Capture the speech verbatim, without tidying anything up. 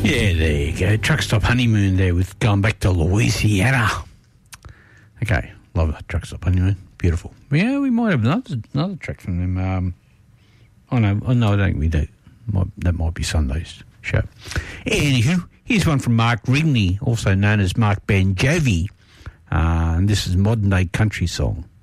Yeah, there you go. Truck Stop Honeymoon there with Going Back to Louisiana. Okay, love that Truck Stop Honeymoon. Beautiful. Yeah, we might have another, another track from them. Um, oh, no, oh, no, I don't think we do. Might, that might be Sunday's show. Anywho, here's one from Mark Rigney, also known as Mark Banjovi. Uh, and this is Modern Day Country Song.